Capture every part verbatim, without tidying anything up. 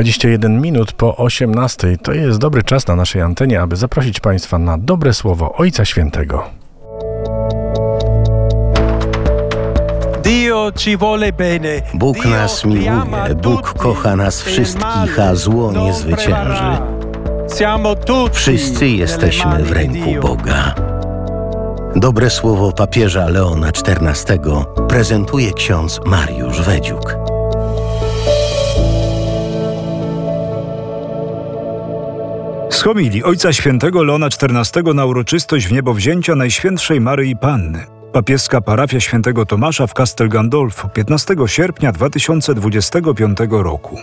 dwadzieścia jeden minut po osiemnastej to jest dobry czas na naszej antenie, aby zaprosić Państwa na dobre słowo Ojca Świętego. Bóg nas miłuje, Bóg kocha nas wszystkich, a zło nie zwycięży. Wszyscy jesteśmy w ręku Boga. Dobre słowo papieża Leona czternastego prezentuje ksiądz Mariusz Wedziuk. Z homilii Ojca Świętego Leona czternastego na uroczystość wniebowzięcia Najświętszej Maryi Panny. Papieska parafia świętego Tomasza w Castel Gandolfo, piętnastego sierpnia dwa tysiące dwudziestego piątego roku.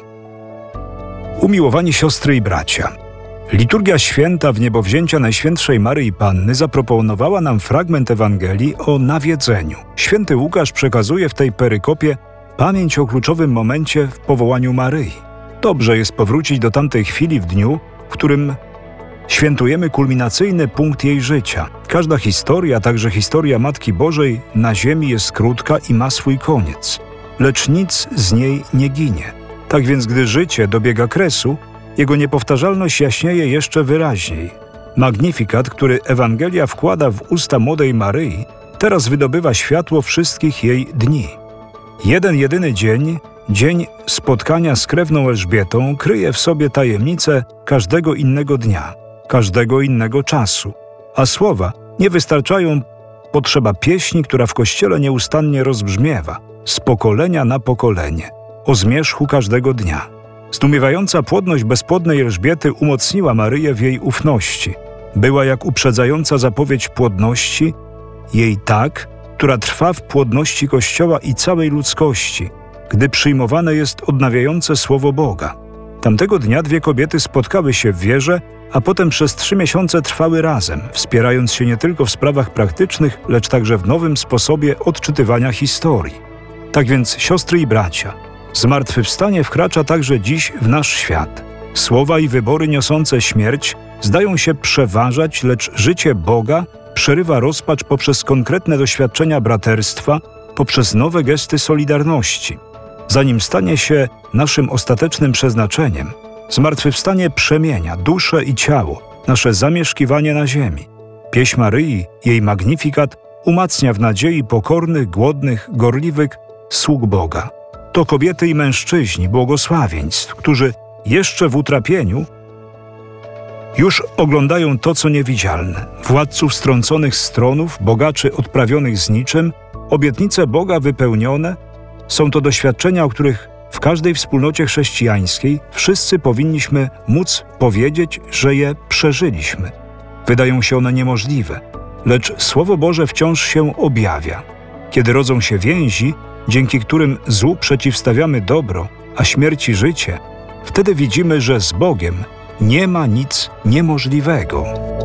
Umiłowani siostry i bracia, liturgia święta wniebowzięcia Najświętszej Maryi Panny zaproponowała nam fragment Ewangelii o nawiedzeniu. Święty Łukasz przekazuje w tej perykopie pamięć o kluczowym momencie w powołaniu Maryi. Dobrze jest powrócić do tamtej chwili w dniu, w którym świętujemy kulminacyjny punkt jej życia. Każda historia, także historia Matki Bożej na ziemi jest krótka i ma swój koniec. Lecz nic z niej nie ginie. Tak więc, gdy życie dobiega kresu, jego niepowtarzalność jaśnieje jeszcze wyraźniej. Magnifikat, który Ewangelia wkłada w usta młodej Maryi, teraz wydobywa światło wszystkich jej dni. Jeden jedyny dzień, dzień spotkania z krewną Elżbietą, kryje w sobie tajemnicę każdego innego dnia, każdego innego czasu. A słowa nie wystarczają, potrzeba pieśni, która w Kościele nieustannie rozbrzmiewa, z pokolenia na pokolenie, o zmierzchu każdego dnia. Zdumiewająca płodność bezpłodnej Elżbiety umocniła Maryję w jej ufności. Była jak uprzedzająca zapowiedź płodności, jej tak, która trwa w płodności Kościoła i całej ludzkości, gdy przyjmowane jest odnawiające Słowo Boga. Tamtego dnia dwie kobiety spotkały się w wierze, a potem przez trzy miesiące trwały razem, wspierając się nie tylko w sprawach praktycznych, lecz także w nowym sposobie odczytywania historii. Tak więc, siostry i bracia, zmartwychwstanie wkracza także dziś w nasz świat. Słowa i wybory niosące śmierć zdają się przeważać, lecz życie Boga przerywa rozpacz poprzez konkretne doświadczenia braterstwa, poprzez nowe gesty solidarności. Zanim stanie się naszym ostatecznym przeznaczeniem, zmartwychwstanie przemienia duszę i ciało, nasze zamieszkiwanie na ziemi. Pieśń Maryi, jej magnifikat umacnia w nadziei pokornych, głodnych, gorliwych sług Boga. To kobiety i mężczyźni błogosławieństw, którzy jeszcze w utrapieniu już oglądają to, co niewidzialne. Władców strąconych z tronów, bogaczy odprawionych z niczym, obietnice Boga wypełnione. Są to doświadczenia, o których w każdej wspólnocie chrześcijańskiej wszyscy powinniśmy móc powiedzieć, że je przeżyliśmy. Wydają się one niemożliwe, lecz Słowo Boże wciąż się objawia. Kiedy rodzą się więzi, dzięki którym złu przeciwstawiamy dobro, a śmierci życie, wtedy widzimy, że z Bogiem nie ma nic niemożliwego.